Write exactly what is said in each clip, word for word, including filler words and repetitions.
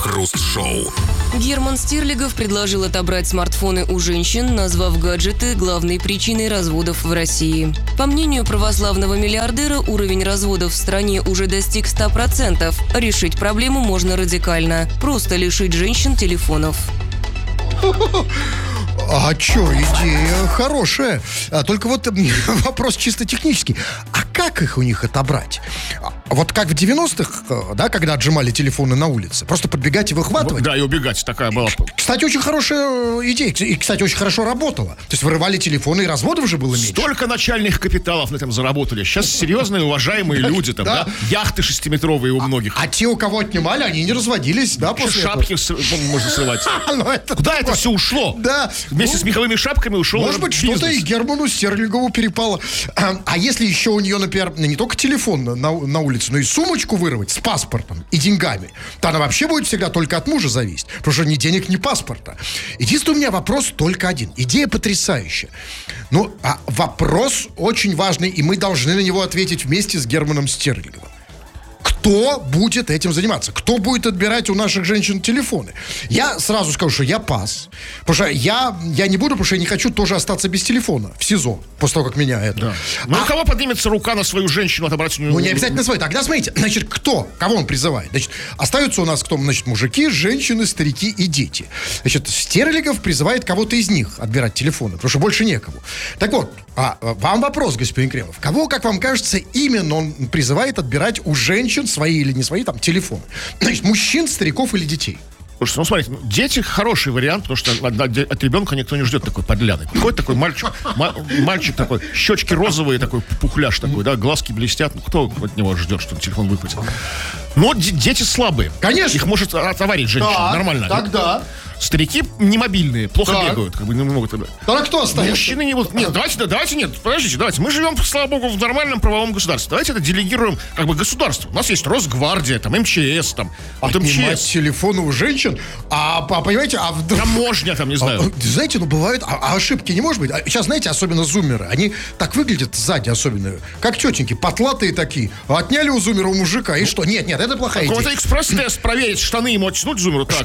Крем-хруст-шоу. Герман Стерлигов предложил отобрать смартфоны у женщин, назвав гаджеты главной причиной разводов в России. По мнению православного миллиардера, уровень разводов в стране уже достиг ста процентов. Решить проблему можно радикально. Просто лишить женщин телефонов. А чё, идея хорошая. А, только вот вопрос чисто технический. А как их у них отобрать? Вот как в девяностых, да, когда отжимали телефоны на улице. Просто подбегать и выхватывать. Да, и убегать такая была. Кстати, очень хорошая идея. И, кстати, очень хорошо работала. То есть вырывали телефоны, и разводов же было меньше. Столько начальных капиталов на этом заработали. Сейчас серьезные, уважаемые люди там, да? Яхты шестиметровые у многих. А те, у кого отнимали, они не разводились, да, после Шапки можно срывать. Куда это все ушло? Да. Вместе с меховыми шапками ушел Может быть, что-то и Герману Стерлигову перепало. А если еще у нее, например, не только телефон на, на улице, но и сумочку вырвать с паспортом и деньгами, то она вообще будет всегда только от мужа зависеть. Потому что ни денег, ни паспорта. Единственный у меня вопрос только один. Идея потрясающая. Но а вопрос очень важный, и мы должны на него ответить вместе с Германом Стерлиговым. Кто будет этим заниматься? Кто будет отбирать у наших женщин телефоны? Я сразу скажу, что я пас. Потому что я, я не буду, потому что я не хочу тоже остаться без телефона в СИЗО, после того, как меня это... Да. Ну, а у кого поднимется рука на свою женщину отобрать у нее? Ну, не обязательно свою. Тогда, смотрите, значит, кто? Кого он призывает? Значит, остаются у нас кто? Значит, мужики, женщины, старики и дети. Значит, Стерлигов призывает кого-то из них отбирать телефоны, потому что больше некому. Так вот, а, вам вопрос, господин Кремов. Кого, как вам кажется, именно он призывает отбирать у женщин свои или не свои там телефоны? Значит, мужчин, стариков или детей? Слушайте, ну смотрите, дети хороший вариант, потому что от, от ребенка никто не ждет такой подляны. Какой такой мальчик, ма, мальчик такой, щечки розовые, такой пухляш такой, да, глазки блестят. Ну, кто от него ждет, что телефон выхватит? Но д- дети слабые. Конечно. Их может отоварить женщина, да, нормально. Тогда. Старики не мобильные, плохо так. бегают, как бы не могут. Тогда кто остается? Мужчины не будут. Нет, давайте, давайте, нет, подождите, давайте. Мы живем, слава богу, в нормальном правовом государстве. Давайте это делегируем как бы государству. У нас есть Росгвардия, там, МЧС, там. Вот отнимать МЧС. телефоны у женщин, а, а понимаете, а вдруг... Таможня там, не знаю. А, знаете, ну бывает, а, а ошибки не может быть. А сейчас, знаете, особенно зумеры, они так выглядят сзади особенно, как тетеньки, потлатые такие. Отняли у зумера у мужика, и что? Нет, нет, это плохая идея. Какой-то экспресс-тест проверить, штаны ему оттянуть зумеру, так.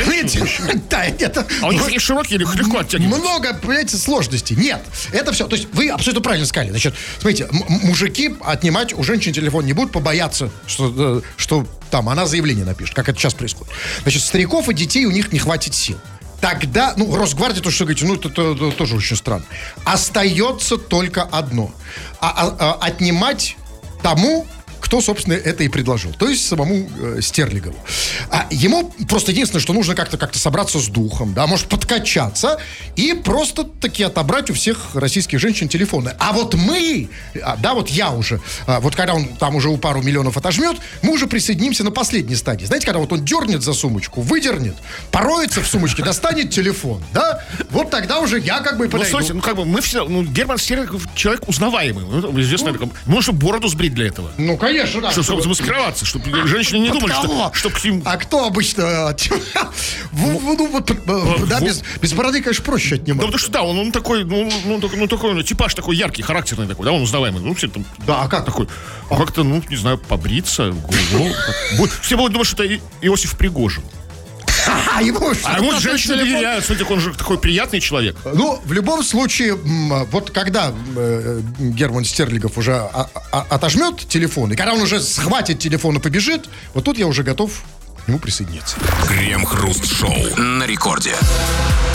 Да, это... А у них такие широкие или легко оттягиваются? Много, понимаете, сложностей. Нет, это все. То есть вы абсолютно правильно сказали. Значит, смотрите, м- мужики отнимать у женщин телефон не будут, побояться, что, что там она заявление напишет, как это сейчас происходит. Значит, стариков и детей у них не хватит сил. Тогда, ну, Росгвардия, то, что говорите, ну, это, это, это тоже очень странно. Остается только одно. А, а, а, отнимать тому, кто, собственно, это и предложил. То есть самому э, Стерлигову. А ему просто единственное, что нужно как-то, как-то собраться с духом, да, может подкачаться и просто таки отобрать у всех российских женщин телефоны. А вот мы, а, да, вот я уже, а, вот когда он там уже у пару миллионов отожмет, мы уже присоединимся на последней стадии. Знаете, когда вот он дернет за сумочку, выдернет, пороется в сумочке, достанет телефон, да, вот тогда уже я как бы подойду. Ну, слушайте, ну, как бы мы все, ну, Герман Стерлигов человек узнаваемый. Ну, известно, ну, можно бороду сбрить для этого. Ну, конечно. Да, чтобы, чтобы замаскироваться, чтобы женщины не думали, что, что к ним... А кто обычно... Да, без бороды, конечно, проще отнимать. Да, потому что, да, он, он такой, ну, ну, ну, такой, типаж такой яркий, характерный такой, да, он узнаваемый. Ну, все там... Да, а как? Такой, а как-то, ну, не знаю, побриться, все будут думать, что это Иосиф Пригожин. А ему, а ему женщины доверяют, смотрите, он же такой приятный человек. Ну, в любом случае, вот когда э, Герман Стерлигов уже а, а, отожмет телефон, и когда он уже схватит телефон и побежит, вот тут я уже готов к нему присоединиться. Крем-хруст-шоу на рекорде.